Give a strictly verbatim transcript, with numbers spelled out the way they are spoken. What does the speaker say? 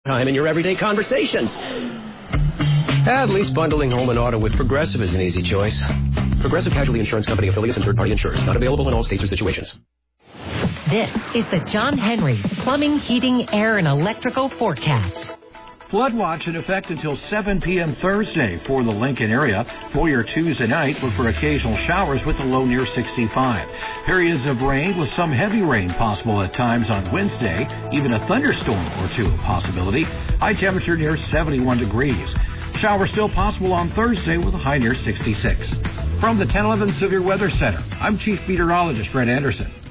time in your everyday conversations. At least bundling home and auto with Progressive is an easy choice. Progressive Casualty Insurance Company affiliates and third-party insurers. Not available in all states or situations. This is the John Henry Plumbing, Heating, Air, and Electrical Forecast. Flood watch in effect until seven p.m. Thursday for the Lincoln area. For your Tuesday night, look for occasional showers with a low near sixty-five. Periods of rain with some heavy rain possible at times on Wednesday. Even a thunderstorm or two a possibility. High temperature near seventy-one degrees. Showers still possible on Thursday with a high near sixty-six. From the ten eleven Severe Weather Center, I'm Chief Meteorologist Fred Anderson.